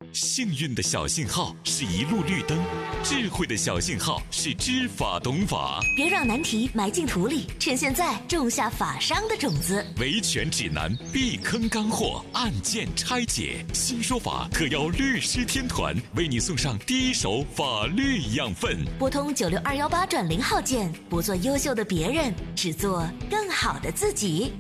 幸运的小信号是一路绿灯，智慧的小信号是知法懂法。 别让难题埋进土里，趁现在种下法商的种子。 维权指南，避坑干货，案件拆解，新说法特邀律师天团为你送上第一手法律养分。 拨通96218转0号键，不做优秀的别人，只做更好的自己。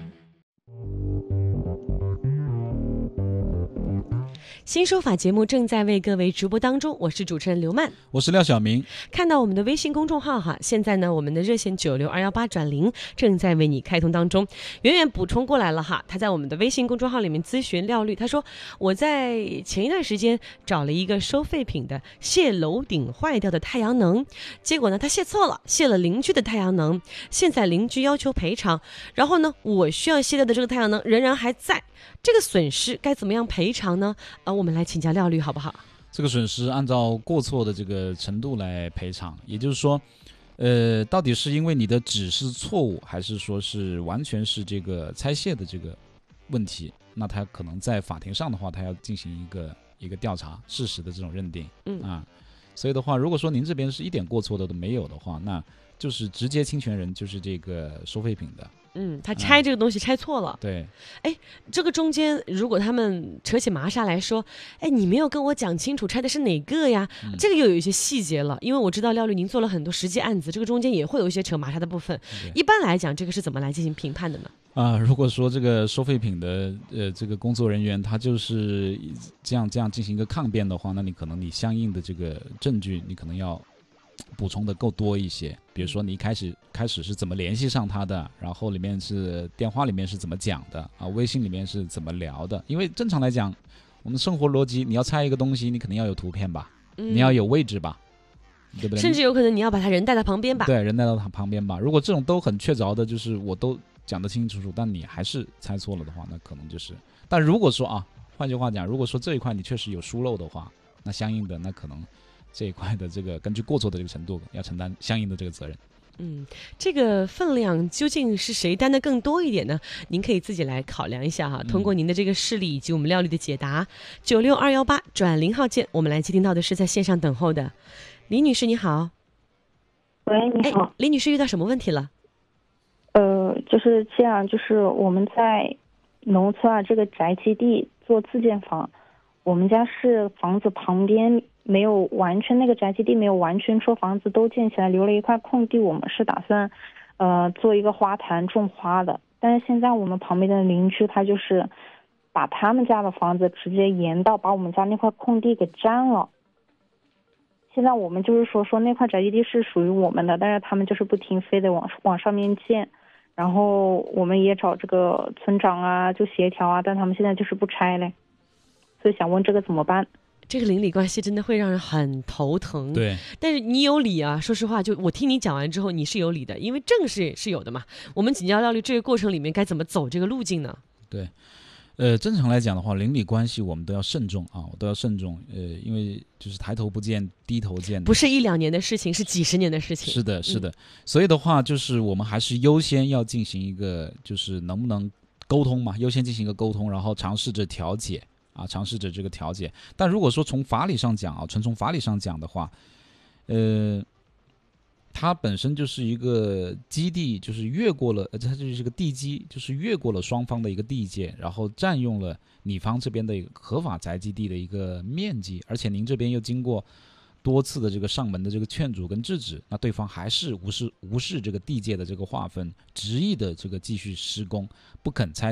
新说法节目正在为各位直播当中，我是主持人刘曼， 我是廖晓明。 看到我们的微信公众号哈，现在呢我们的热线96218转0正在为你开通当中。远远补充过来了哈，他在我们的微信公众号里面咨询廖律，他说我在前一段时间找了一个收废品的卸楼顶坏掉的太阳能，结果呢他卸错了，卸了邻居的太阳能，现在邻居要求赔偿，然后呢我需要卸掉的这个太阳能仍然还在，这个损失该怎么样赔偿呢？我们来请教廖律好不好？ 这个损失按照过错的这个程度来赔偿，也就是说，到底是因为你的指示错误，还是说是完全是这个拆卸的这个问题？那他可能在法庭上的话，他要进行一个调查事实的这种认定，所以的话，如果说您这边是一点过错的都没有的话，那就是直接侵权人就是这个收废品的。 他拆这个东西拆错了。 对， 这个中间如果他们扯起麻纱来说，你没有跟我讲清楚拆的是哪个呀？这个又有一些细节了，因为我知道廖律您做了很多实际案子，这个中间也会有一些扯麻纱的部分。一般来讲，这个是怎么来进行评判的呢？ 如果说这个收废品的这个工作人员他就是这样进行一个抗辩的话，那你可能你相应的这个证据你可能要补充的够多一些，比如说你开始是怎么联系上他的，然后里面是电话里面是怎么讲的微信里面是怎么聊的，因为正常来讲我们生活逻辑，你要拆一个东西你肯定要有图片吧，你要有位置吧，对不对？ 甚至有可能你要把他人带到旁边吧。 对，人带到他旁边吧。如果这种都很确凿的，就是我都讲得清清楚楚，但你还是猜错了的话，那可能就是。但如果说换句话讲，如果说这一块你确实有疏漏的话，那相应的那可能这一块的这个根据过错的这个程度要承担相应的这个责任。 这个分量究竟是谁担的更多一点呢？您可以自己来考量一下哈。通过您的这个事例以及我们廖律的解答，96218转0号键，我们来接听到的是在线上等候的李女士，你好。 喂，你好。 李女士遇到什么问题了？ 就是这样，就是我们在农村这个宅基地做自建房，我们家是房子旁边没有完全，那个宅基地没有完全说房子都建起来，留了一块空地，我们是打算做一个花坛种花的。但是现在我们旁边的邻居他就是把他们家的房子直接延到把我们家那块空地给占了。现在我们就是说那块宅基地是属于我们的，但是他们就是不听，非得往上面建。然后我们也找这个村长就协调但他们现在就是不拆嘞，所以想问这个怎么办？ 这个邻里关系真的会让人很头疼。 对， 但是你有理啊，说实话，就我听你讲完之后，你是有理的，因为正是有的嘛。我们请教廖律，这个过程里面该怎么走这个路径呢？ 对，正常来讲的话，邻里关系我们都要慎重我都要慎重。因为就是抬头不见低头见， 不是1-2年的事情，是几十年的事情。 是的，是的。所以的话，就是我们还是优先要进行一个，就是能不能沟通嘛，优先进行一个沟通，然后尝试着调解。尝试着这个调解。但如果说从法理上讲纯从法理上讲的话，它本身就是一个基地，就是越过了，它就是一个地基，就是越过了双方的一个地界，然后占用了你方这边的一个合法宅基地的一个面积，而且您这边又经过多次的这个上门的这个劝阻跟制止，那对方还是无视这个地界的这个划分，执意的这个继续施工，不肯拆